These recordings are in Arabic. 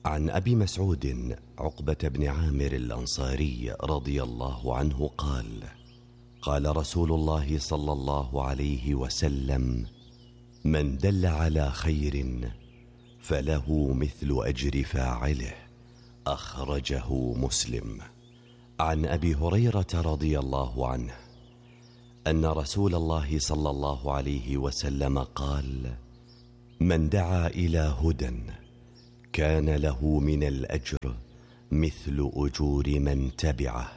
عن أبي مسعود عقبة بن عامر الأنصاري رضي الله عنه قال: قال رسول الله صلى الله عليه وسلم: من دل على خير فله مثل أجر فاعله. أخرجه مسلم. عن أبي هريرة رضي الله عنه أن رسول الله صلى الله عليه وسلم قال: من دعا إلى هدى كان له من الأجر مثل أجور من تبعه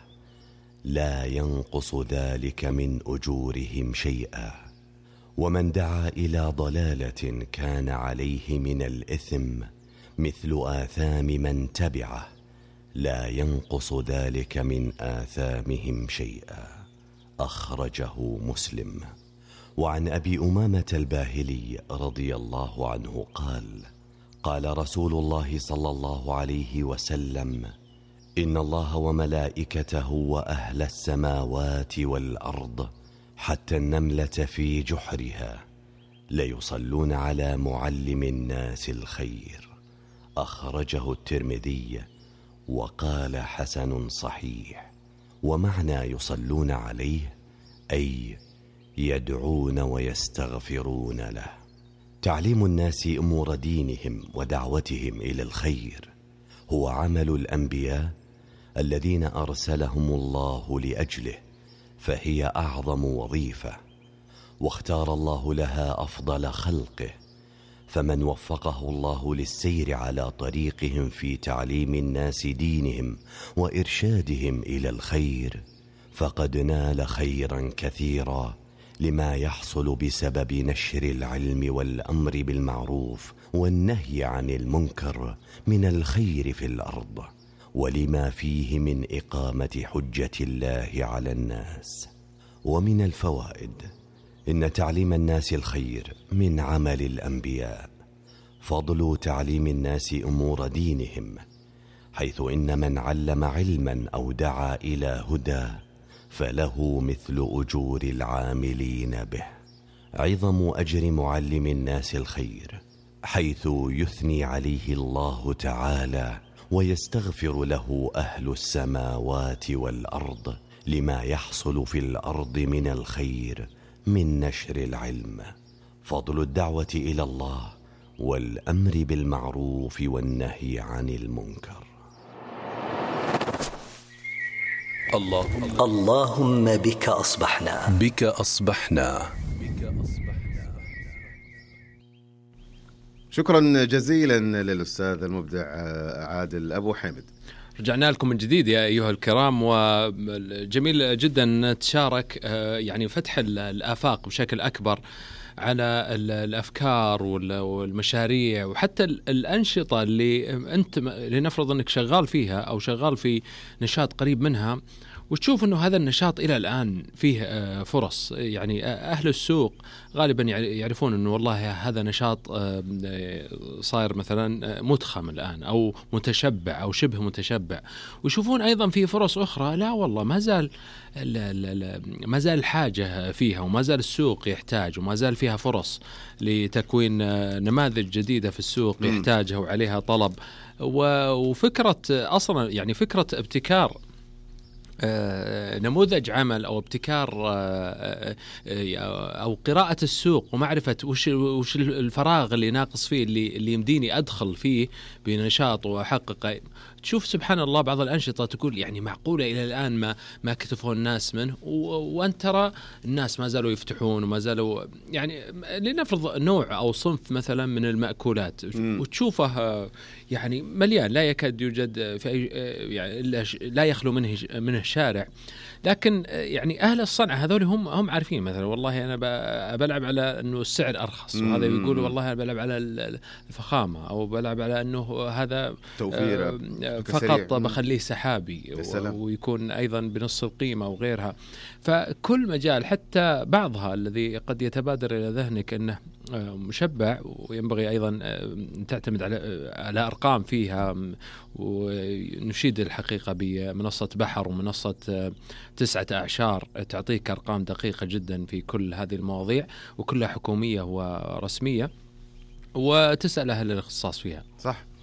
لا ينقص ذلك من أجورهم شيئا، ومن دعا إلى ضلالة كان عليه من الإثم مثل آثام من تبعه لا ينقص ذلك من آثامهم شيئا. أخرجه مسلم. وعن أبي أمامة الباهلي رضي الله عنه قال: قال رسول الله صلى الله عليه وسلم: إن الله وملائكته وأهل السماوات والأرض حتى النملة في جحرها ليصلون على معلم الناس الخير. أخرجه الترمذي وقال: حسن صحيح. ومعنى يصلون عليه أي يدعون ويستغفرون له. تعليم الناس أمور دينهم ودعوتهم إلى الخير هو عمل الأنبياء الذين أرسلهم الله لأجله، فهي أعظم وظيفة، واختار الله لها أفضل خلقه، فمن وفقه الله للسير على طريقهم في تعليم الناس دينهم وإرشادهم إلى الخير فقد نال خيرا كثيرا، لما يحصل بسبب نشر العلم والأمر بالمعروف والنهي عن المنكر من الخير في الأرض، ولما فيه من إقامة حجة الله على الناس. ومن الفوائد: إن تعليم الناس الخير من عمل الأنبياء. فضل تعليم الناس أمور دينهم، حيث إن من علم علما أو دعا إلى هدى فله مثل أجور العاملين به. عظم أجر معلم الناس الخير، حيث يثني عليه الله تعالى ويستغفر له أهل السماوات والأرض لما يحصل في الأرض من الخير من نشر العلم. فضل الدعوة إلى الله والأمر بالمعروف والنهي عن المنكر. اللهم بك أصبحنا. شكرا جزيلا للأستاذ المبدع عادل أبو حامد. رجعنا لكم من جديد يا أيها الكرام، وجميل جدا نتشارك يعني فتح الآفاق بشكل أكبر على الأفكار والمشاريع وحتى الأنشطة اللي أنت لنفرض أنك شغال فيها أو شغال في نشاط قريب منها، وتشوف أنه هذا النشاط إلى الآن فيه فرص. يعني أهل السوق غالبا يعرفون أنه والله هذا نشاط صاير مثلا متخم الآن أو متشبع أو شبه متشبع، ويشوفون أيضا في فرص أخرى لا والله ما زال الحاجة فيها، وما زال السوق يحتاج، وما زال فيها فرص لتكوين نماذج جديدة في السوق يحتاجها وعليها طلب. وفكرة أصلا يعني فكرة ابتكار نموذج عمل أو ابتكار أو قراءة السوق ومعرفة وش الفراغ اللي ناقص فيه اللي يمديني أدخل فيه بنشاط وأحقق. تشوف سبحان الله بعض الأنشطة تقول يعني معقولة إلى الآن ما كتفوا الناس منه، وأنت ترى الناس ما زالوا يفتحون وما زالوا يعني لنفرض نوع أو صنف مثلا من المأكولات وتشوفه يعني مليان لا يكاد يوجد في أي يعني لا يخلو منه شارع، لكن يعني أهل الصنعة هذول هم عارفين مثلا والله أنا بلعب على أنه السعر أرخص، وهذا يقول والله أنا بلعب على الفخامة أو بلعب على أنه هذا توفير فقط بخليه سحابي ويكون أيضا بنص القيمة وغيرها. فكل مجال حتى بعضها الذي قد يتبادر إلى ذهنك أنه مشبع وينبغي أيضا تعتمد على أرقام فيها. ونشيد الحقيقة بمنصة بحر ومنصة 9 أعشار تعطيك أرقام دقيقة جدا في كل هذه المواضيع وكلها حكومية ورسمية، وتسأل أهل الاختصاص فيها. صح.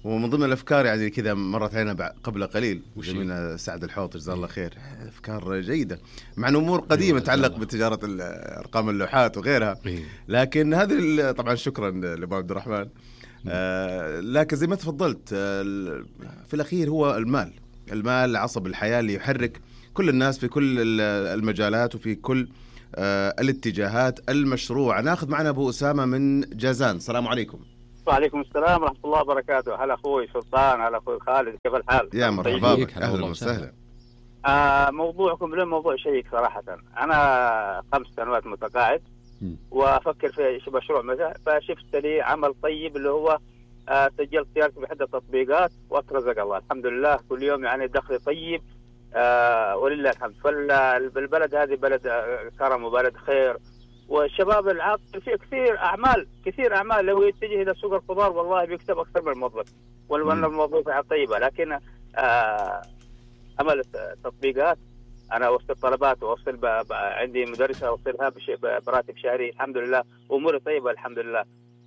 ومن ضمن الأفكار يعني كذا مرت علينا قبل قليل زميلنا سعد الحوط جزاه الله خير، أفكار جيدة مع أمور قديمة تتعلق بتجارة أرقام اللوحات وغيرها، لكن هذه طبعا شكرا لأبو عبد الرحمن. لكن زي ما تفضلت في الأخير هو المال عصب الحياة اللي يحرك كل الناس في كل المجالات وفي كل الاتجاهات المشروعة. ناخذ معنا أبو أسامة من جازان. السلام عليكم. وعليكم السلام ورحمة الله وبركاته. هلا أخوي سلطان، هلا أخوي خالد، كيف الحال؟ يا مرحبا بك، أهلا وسهلا. موضوعكم اليوم موضوع شيق صراحة. أنا 5 سنوات متقاعد وأفكر في مشروع مثلا، فشفت لي عمل طيب اللي هو سجلت سيارتي بحدة تطبيقات وأترزق الله الحمد لله، كل يوم يعني دخلي طيب ولله الحمد. فالبلد هذه بلد كرم وبلد خير، والشباب العاقل فيه كثير أعمال لو يتجه إلى سوق الخضار والله بيكسب أكثر من الموظف، والموظف طيبة. لكن عمل التطبيقات أنا أوصل طلبات وأوصل عندي مدرسة أوصلها براتب شهري الحمد لله، وأموري طيبة الحمد لله.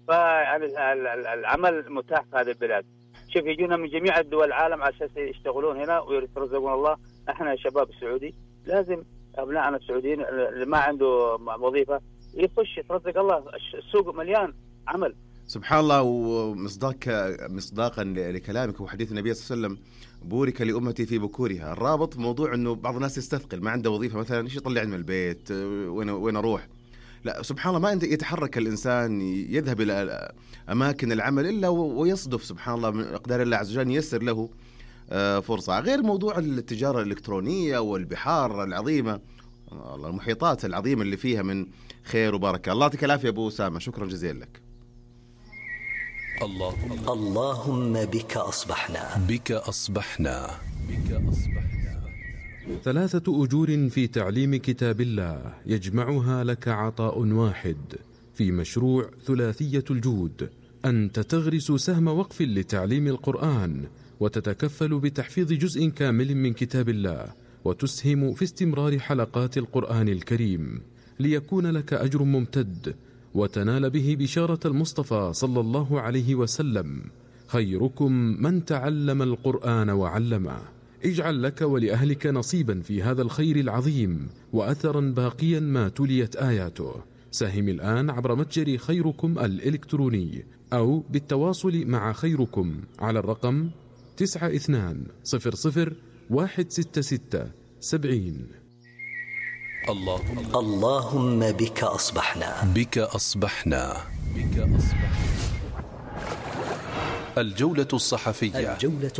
فالعمل متاح في هذه البلاد. شوف يجونا من جميع الدول العالم على أساس يشتغلون هنا ويرزقون الله. احنا شباب السعودي لازم أبنائنا السعوديين اللي ما عنده وظيفة يخش يترزق الله، السوق مليان عمل. سبحان الله. ومصداقا لكلامك وحديث النبي صلى الله عليه وسلم بورك لأمتي في بكورها، الرابط في موضوع أنه بعض الناس يستثقل ما عنده وظيفة مثلا، إيش يطلع من البيت وين أروح؟ لا سبحان الله، ما يتحرك الإنسان يذهب إلى أماكن العمل إلا ويصدف سبحان الله من أقدار الله عز وجل ييسر له فرصة. غير موضوع التجارة الإلكترونية والبحار العظيمة، المحيطات العظيمة اللي فيها من خير وبركة. الله يعطيك العافية أبو أسامة، شكرا جزيلا لك. اللهم بك أصبحنا 3 أجور في تعليم كتاب الله يجمعها لك عطاء واحد في مشروع ثلاثية الجود. أنت تغرس سهم وقف لتعليم القرآن وتتكفل بتحفيظ جزء كامل من كتاب الله، وتسهم في استمرار حلقات القرآن الكريم ليكون لك أجر ممتد وتنال به بشارة المصطفى صلى الله عليه وسلم: خيركم من تعلم القرآن وعلمه. اجعل لك ولأهلك نصيبا في هذا الخير العظيم وأثرا باقيا ما تليت آياته. ساهم الآن عبر متجر خيركم الإلكتروني أو بالتواصل مع خيركم على الرقم 9200 اللهم بك أصبحنا. الجولة الصحفية.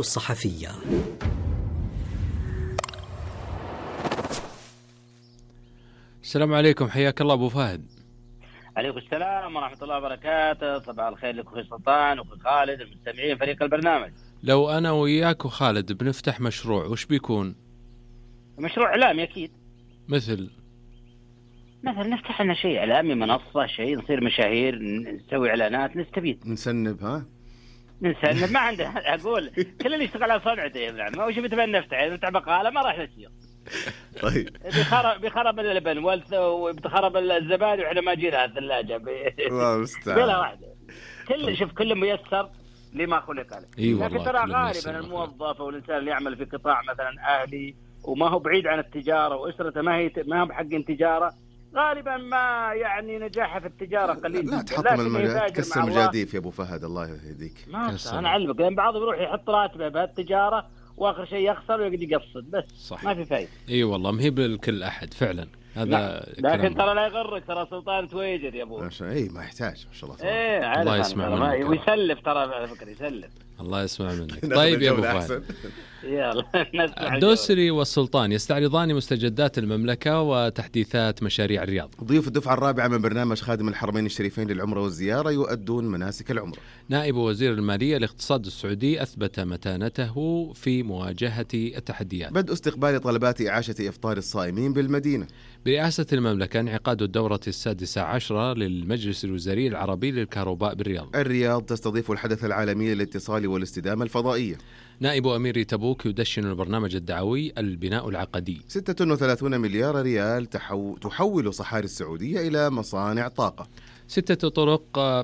السلام عليكم، حياك الله أبو فهد. عليكم السلام ورحمة الله وبركاته. صباح الخير لك أخي سلطان وأخي خالد المستمعين فريق البرنامج. لو أنا وياك وخالد بنفتح مشروع وش بيكون؟ مشروع إعلامي أكيد. مثل نفتح لنا شيء إعلامي، منصة، شيء نصير مشاهير، نسوي إعلانات، نستفيد، نسنب ما عنده. أقول كل اللي يشتغل على صنعته يا ابن عم، وش بتبين نفتح بقالة ما راح نسير. طيب بيخرب اللبن وبتخرب الزبادي وإحنا ما جينا الثلاجة الله المستعان. بلا واحدة. كل ميسر لما خلق له. لكن ترى غالبا الموظف أو الإنسان اللي يعمل في قطاع مثلا أهلي وما هو بعيد عن التجارة وأسرته ما هو بحق التجارة، غالبا ما يعني نجاحه في التجارة قليل. لا تحطم تكسر مجاديف يا أبو فهد، الله يهديك. أنا أعلمك، لأن بعضهم يروح يحط راتبه بهالتجارة واخر شيء يخسر ويقعد يقصد بس. صح. ما في فايدة. اي والله ما هي بالكل احد فعلا هذا. لكن ترى لا يغرك، ترى سلطان تويجر يا ابو. اي ما يحتاج ما شاء الله. الله يسمع منك ويسلف، ترى على فكره يسلف. الله يسمع منك. طيب يا ابو فهد، يلا نسمع. الدوسري والسلطان يستعرضان مستجدات المملكة وتحديثات مشاريع الرياض. ضيوف الدفعة الرابعة من برنامج خادم الحرمين الشريفين للعمرة والزيارة يؤدون مناسك العمرة. نائب وزير المالية الاقتصاد السعودي أثبت متانته في مواجهة التحديات. بدء استقبال طلبات إعاشة إفطار الصائمين بالمدينة. برئاسة المملكة انعقاد الدورة 16 للمجلس الوزاري العربي للكهرباء بالرياض. الرياض تستضيف الحدث العالمي للاتصال والاستدامة الفضائية. نائب أمير تبوك يدشن البرنامج الدعوي البناء العقدي. 36 مليار ريال تحول صحاري السعودية إلى مصانع طاقة. 6 طرق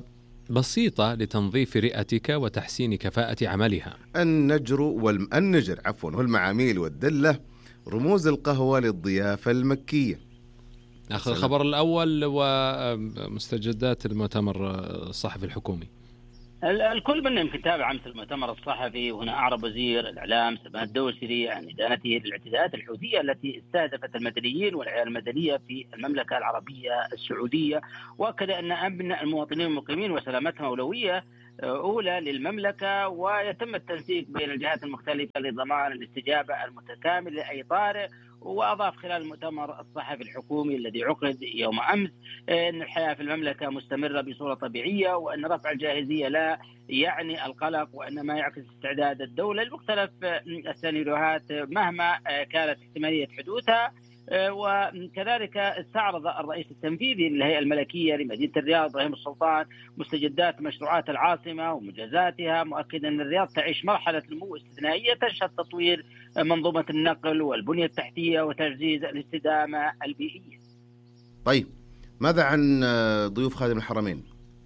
بسيطة لتنظيف رئتك وتحسين كفاءة عملها. النجر والمعاميل والدلة رموز القهوة للضيافة المكية. ناخذ الخبر الأول ومستجدات المؤتمر الصحفي الحكومي. الكل منا يمكن تابع أمس المؤتمر الصحفي، وهنا أعرب وزير الإعلام سماحة الدوسري عن إدانته للاعتداءات الحوثية التي استهدفت المدنيين والعيال المدنية في المملكة العربية السعودية، وأكد أن أمن المواطنين المقيمين وسلامتهم أولوية أولى للمملكة، ويتم التنسيق بين الجهات المختلفة لضمان الاستجابة المتكامل لأي طارئ. وأضاف خلال المؤتمر الصحفي الحكومي الذي عقد يوم أمس أن الحياة في المملكة مستمرة بصورة طبيعية، وأن رفع الجاهزية لا يعني القلق، وأن ما يعكس استعداد الدولة لمختلف السيناريوهات مهما كانت احتمالية حدوثها. وكذلك استعرض الرئيس التنفيذي للهيئة الملكية لمدينة الرياض إبراهيم السلطان مستجدات مشروعات العاصمة ومنجزاتها، مؤكدا أن الرياض تعيش مرحلة نمو استثنائية تشهد تطوير منظومة النقل والبنية التحتية وتعزيز الاستدامة البيئية. طيب، ماذا عن ضيوف خادم الحرمين؟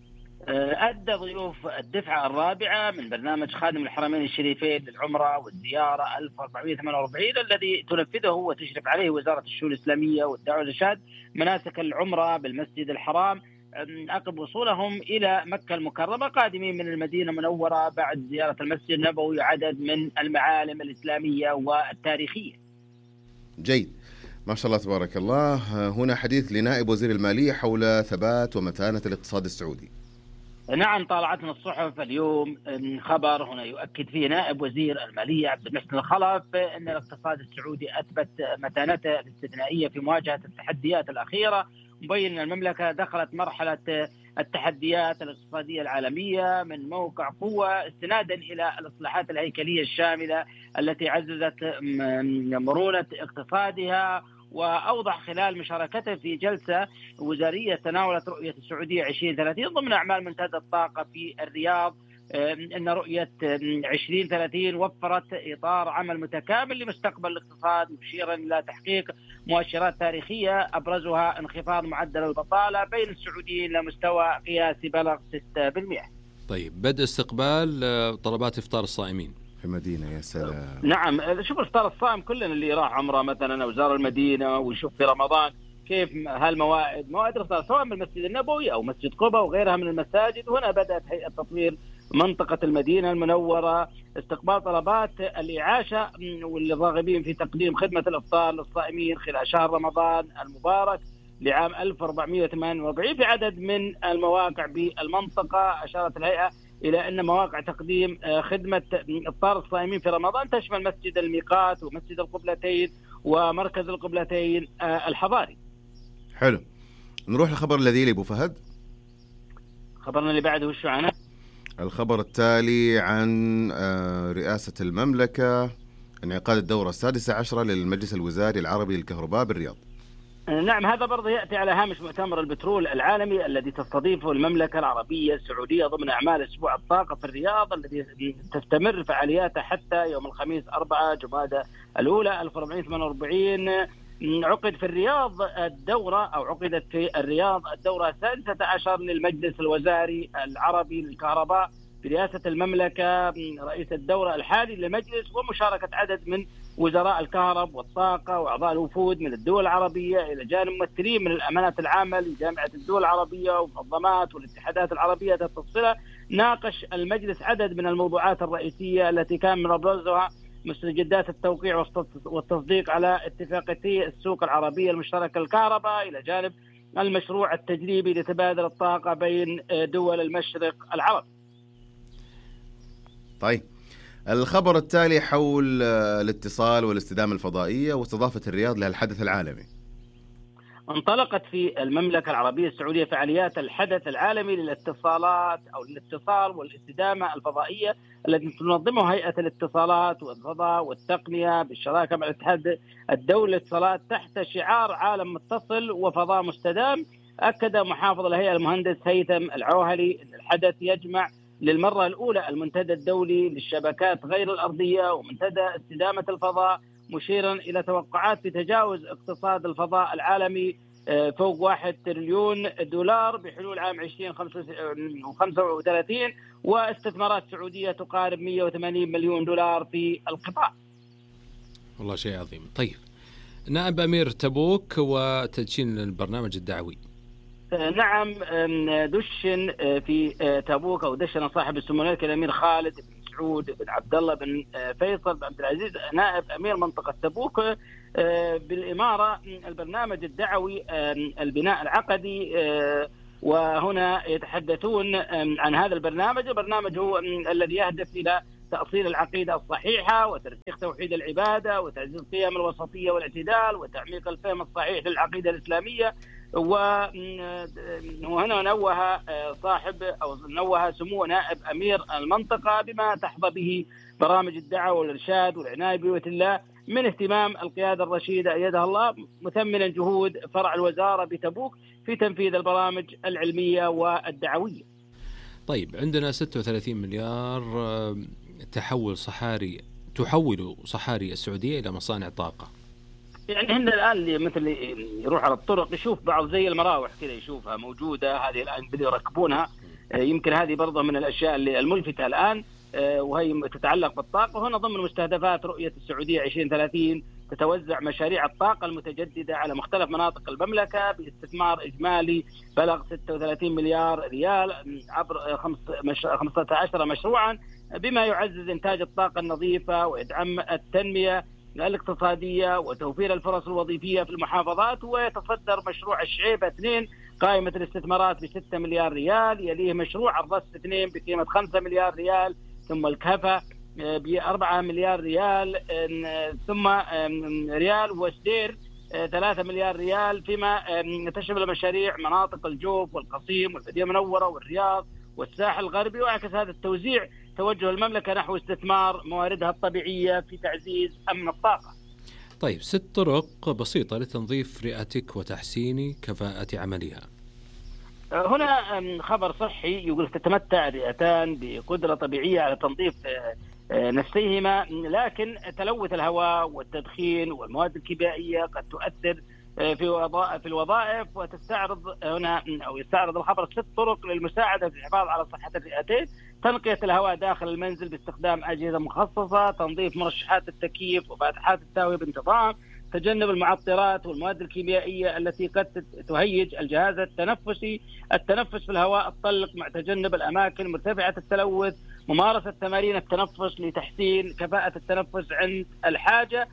أدى ضيوف الدفعة الرابعة من برنامج خادم الحرمين الشريفين للعمرة والزيارة 1448 الذي تنفذه وتشرف عليه وزارة الشؤون الإسلامية والدعوة والإرشاد مناسك العمرة بالمسجد الحرام عقب وصولهم إلى مكة المكرمة، قادمين من المدينة المنورة بعد زيارة المسجد النبوي عدد من المعالم الإسلامية والتاريخية. جيد، ما شاء الله تبارك الله. هنا حديث لنائب وزير المالية حول ثبات ومتانة الاقتصاد السعودي. نعم، طالعتنا الصحف اليوم خبر هنا يؤكد فيه نائب وزير المالية عبد المحسن الخلف أن الاقتصاد السعودي أثبت متانته الاستثنائية في مواجهة التحديات الأخيرة، مبين أن المملكة دخلت مرحلة التحديات الاقتصادية العالمية من موقع قوة استنادا إلى الإصلاحات الهيكلية الشاملة التي عززت مرونة اقتصادها. وأوضح خلال مشاركته في جلسة وزارية تناولت رؤية السعودية 2030 ضمن أعمال منتدى الطاقة في الرياض أن رؤية 2030 وفرت إطار عمل متكامل لمستقبل الاقتصاد، مشيرا إلى تحقيق مؤشرات تاريخية أبرزها انخفاض معدل البطالة بين السعوديين لمستوى قياسي بلغ 6%. طيب، بدء استقبال طلبات إفطار الصائمين في المدينة. يا سلام. نعم، شوف إفطار الصائم كلنا اللي راح عمره مثلا أو زار المدينة ويشوف في رمضان كيف هالموائد الإفطار سواء من المسجد النبوي أو مسجد قبة وغيرها من المساجد. وهنا بدأت هيئة تطوير منطقة المدينة المنورة استقبال طلبات الإعاشة والراغبين في تقديم خدمة الإفطار للصائمين خلال شهر رمضان المبارك لعام 1448 في عدد من المواقع بالمنطقة. أشارت الهيئة إلى أن مواقع تقديم خدمة إفطار الصائمين في رمضان تشمل مسجد الميقات ومسجد القبلتين ومركز القبلتين الحضاري. حلو، نروح للخبر الذي لأبو فهد. خبرنا اللي بعده وشو عنه؟ الخبر التالي عن رئاسة المملكة انعقاد الدورة 16 للمجلس الوزاري العربي للكهرباء بالرياض. نعم، هذا برضه يأتي على هامش مؤتمر البترول العالمي الذي تستضيفه المملكة العربية السعودية ضمن أعمال أسبوع الطاقة في الرياض الذي تستمر فعالياته حتى يوم الخميس 4 جمادى الأولى 1448. عقدت في الرياض الدورة 16 للمجلس الوزاري العربي للكهرباء برئاسة المملكة رئيس الدورة الحالي للمجلس ومشاركة عدد من وزراء الكهرباء والطاقة وأعضاء الوفود من الدول العربية إلى جانب ممثلين من الأمانات العامة لجامعة الدول العربية ومنظمات والاتحادات العربية ذات الصلة. ناقش المجلس عدد من الموضوعات الرئيسية التي كان من أبرزها مستجدات التوقيع والتصديق على اتفاقية السوق العربية المشتركة الكهرباء إلى جانب المشروع التجريبي لتبادل الطاقة بين دول المشرق العربي. طيب، الخبر التالي حول الاتصال والاستدامة الفضائية واستضافة الرياض لها الحدث العالمي. انطلقت في المملكة العربية السعودية فعاليات الحدث العالمي للاتصال والاستدامة الفضائية التي تنظمها هيئة الاتصالات والفضاء والتقنية بالشراكة مع الاتحاد الدولي للاتصالات تحت شعار عالم متصل وفضاء مستدام. أكد محافظ الهيئة المهندس هيثم العوهلي أن الحدث يجمع للمرة الأولى المنتدى الدولي للشبكات غير الأرضية ومنتدى استدامة الفضاء، مشيرا إلى توقعات بتجاوز اقتصاد الفضاء العالمي فوق 1 تريليون دولار بحلول عام 2035 واستثمارات سعودية تقارب 180 مليون دولار في القطاع. والله شيء عظيم. طيب نائب أمير تبوك وتدشين البرنامج الدعوي. نعم، دشن في تبوك أو دشن صاحب السمو الملكي الأمير خالد بن سعود بن عبد الله بن فيصل بن عبد العزيز نائب أمير منطقة تبوك بالإمارة البرنامج الدعوي البناء العقدي. وهنا يتحدثون عن هذا البرنامج. البرنامج هو الذي يهدف إلى تأصيل العقيدة الصحيحة وترسيخ توحيد العبادة وتعزيز قيم الوسطية والاعتدال وتعميق الفهم الصحيح للعقيدة الإسلامية. وهنا نوه سمو نائب أمير المنطقة بما تحظى به برامج الدعوة والإرشاد والعناية ببيوت الله من اهتمام القيادة الرشيدة أيدها الله، مثمنا جهود فرع الوزارة بتبوك في تنفيذ البرامج العلمية والدعوية. طيب عندنا 36 مليار تحول صحاري السعودية إلى مصانع طاقة. يعني هن الآن اللي مثل يروح على الطرق يشوف بعض زي المراوح كذا يشوفها موجودة، هذه الآن بدأوا يركبونها. يمكن هذه برضه من الأشياء اللي الملفتة الآن، وهي تتعلق بالطاقة. وهنا ضمن مستهدفات رؤية السعودية 2030 تتوزع مشاريع الطاقة المتجددة على مختلف مناطق المملكة باستثمار إجمالي بلغ 36 مليار ريال عبر 15 مشروعا، بما يعزز إنتاج الطاقة النظيفة ويدعم التنمية الاقتصادية وتوفير الفرص الوظيفية في المحافظات. ويتصدر مشروع الشعيبة 2 قائمة الاستثمارات ب6 مليار ريال، يليه مشروع الرصف 2 بقيمة 5 مليار ريال، ثم الكفا ب4 مليار ريال، ثم ريال وسدير 3 مليار ريال، فيما تشمل مشاريع مناطق الجوف والقصيم والمدينة المنورة والرياض والساحل الغربي. ويعكس هذا التوزيع توجه المملكة نحو استثمار مواردها الطبيعية في تعزيز أمن الطاقة. طيب 6 طرق بسيطة لتنظيف رئتك وتحسين كفاءة عملها. هنا خبر صحي يقول تتمتع الرئتان بقدرة طبيعية على تنظيف نفسيهما، لكن تلوث الهواء والتدخين والمواد الكيميائية قد تؤثر في الوظائف. وتستعرض هنا أو يستعرض الخبر 6 طرق للمساعدة في الحفاظ على صحة الرئتين: تنقية الهواء داخل المنزل باستخدام أجهزة مخصصة، تنظيف مرشحات التكييف وفتحات التهوية بانتظام، تجنب المعطرات والمواد الكيميائية التي قد تهيج الجهاز التنفسي، التنفس في الهواء الطلق مع تجنب الأماكن مرتفعة التلوث، ممارسة تمارين التنفس لتحسين كفاءة التنفس عند الحاجة.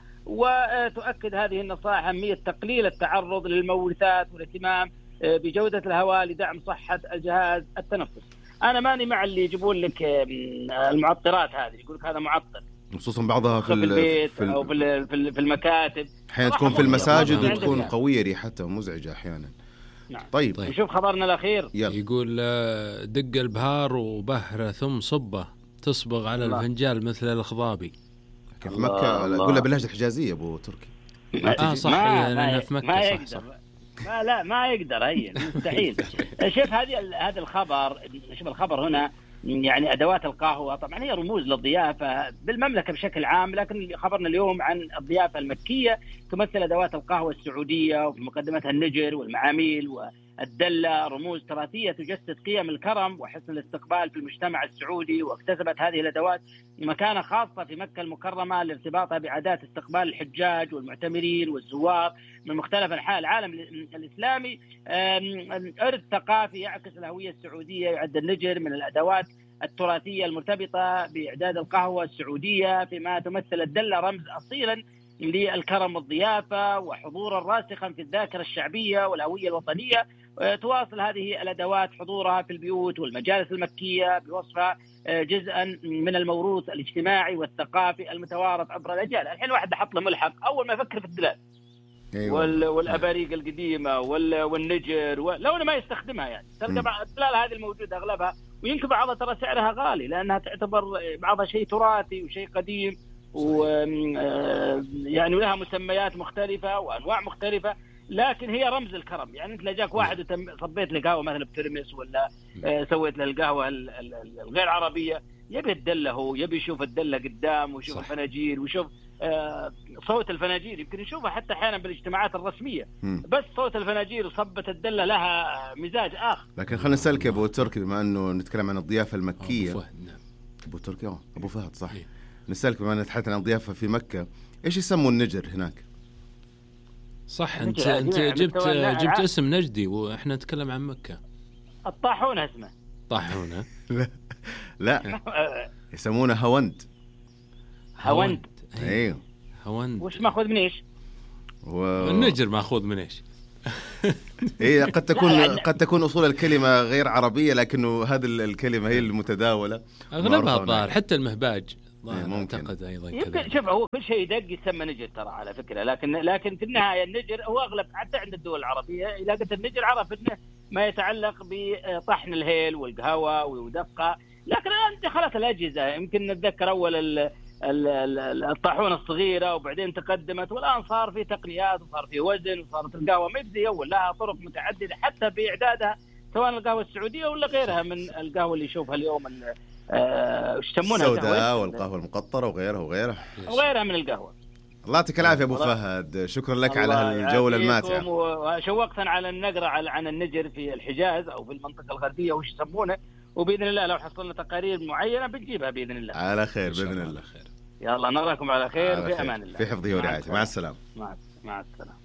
وتؤكد هذه النصائح أهمية تقليل التعرض للمورثات والاهتمام بجودة الهواء لدعم صحة الجهاز التنفسي. أنا ماني مع اللي يجيبون لك المعطرات هذه، يقول لك هذا معطر، خصوصا بعضها في البيت أو في المكاتب، أحيانا تكون في المساجد وتكون قوية ريحتها ومزعجة أحيانا. نعم. طيب نشوف خبرنا الأخير. يقول دق البهار وبهره ثم صبه تصبغ على الفنجال مثل الخضابي. كيف مكة قولها باللهجة الحجازية أبو تركي. صح، لأنه في مكة ما يقدر. ما يقدر، هي مستحيل. شوف هذا الخبر، شوف الخبر هنا يعني أدوات القهوة طبعا هي رموز للضيافة بالمملكة بشكل عام، لكن خبرنا اليوم عن الضيافة المكية تمثل أدوات القهوة السعودية وفي مقدمتها النجر والمعاميل والدلة، رموز تراثية تجسد قيم الكرم وحسن الاستقبال في المجتمع السعودي. واكتسبت هذه الأدوات مكانة خاصة في مكة المكرمة لارتباطها بعادات استقبال الحجاج والمعتمرين والزوار من مختلف أنحاء العالم الإسلامي. إرث ثقافي يعكس الهوية السعودية. يعد النجر من الأدوات التراثية المرتبطة بإعداد القهوة السعودية، فيما تمثل الدلة رمز أصيلا للكرم والضيافة وحضورا راسخا في الذاكرة الشعبية والهوية الوطنية. تواصل هذه الأدوات حضورها في البيوت والمجالس المكية بوصفها جزءا من الموروث الاجتماعي والثقافي المتوارث عبر الأجيال. الحين واحد حط له ملحق أول ما يفكر في الدلال. أيوة. والأباريق القديمة والنجر لو أنا ما يستخدمها، يعني تلقى الدلال هذه الموجودة أغلبها، ويمكن بعضها ترى سعرها غالي لأنها تعتبر بعضها شيء تراثي وشيء قديم، ويعني لها مسميات مختلفة وأنواع مختلفة. لكن هي رمز الكرم. يعني انت لجاك واحد صبيت له قهوه مثلا بترمس ولا سويت له القهوه الغير عربيه، يبي الدله، هو يبي يشوف الدله قدام ويشوف الفناجيل ويشوف صوت الفناجيل. يمكن يشوفها حتى احيانا بالاجتماعات الرسميه، بس صوت الفناجيل وصبة الدله لها مزاج اخر. لكن خلينا نسالك يا ابو تركي، بما انه نتكلم عن الضيافه المكيه. ابو تركي ابو فهد صح. نسالك بما ان تحدثنا عن الضيافه في مكه، ايش يسموا النجر هناك؟ صح، انت جبت اسم نجدي واحنا نتكلم عن مكه. الطاحونه اسمه طاحونه. لا يسمونه هوند. ايوه هوند. وش ماخذ من ايش؟ النجر ماخوذ من ايش؟ هي قد تكون اصول الكلمه غير عربيه، لكنه هذه الكلمه هي المتداوله اغلبها الظاهر. حتى المهباج اعتقد ايضا يمكن. شوف، هو كل شيء يدق يسمى نجر ترى على فكره، لكن في النهايه النجر هو اغلب حتى عند الدول العربيه. اذا قلت النجر عرف انه ما يتعلق بطحن الهيل والقهوه ودقه. لكن الان دخلت الاجهزه، يمكن نتذكر اول الطاحونه الصغيره وبعدين تقدمت، والان صار في تقنيات وصار في وزن وصارت القهوه ما زي اول، لها طرق متعدده حتى باعدادها، سواء القهوه السعوديه ولا غيرها من القهوه اللي يشوفها اليوم ايش يسمونها، السوداء والقهوه المقطره وغيرها من القهوه. الله يعطيك العافيه ابو فهد، شكرا لك على الجوله الماتعه. وشوقتنا على النقرة عن النجر في الحجاز او في المنطقه الغربيه وش يسمونه، وباذن الله لو حصلنا تقارير معينه بنجيبها باذن الله. على خير باذن الله. يلا نراكم على خير في امان الله، في حفظه ورعايته. مع السلامه. مع السلامه.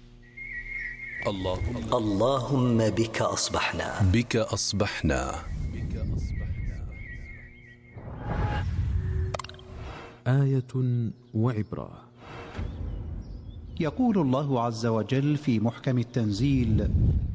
اللهم بك أصبحنا. آية وعبرة. يقول الله عز وجل في محكم التنزيل: